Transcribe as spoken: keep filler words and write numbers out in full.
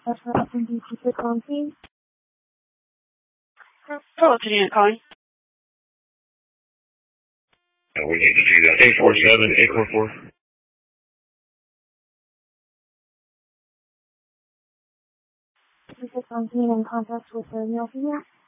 That's for S and D Pizza calling, please. Hello, Virginia calling. Uh, we need to do that. eight four seven, eight four four. Pizza calling, in contact with the male female.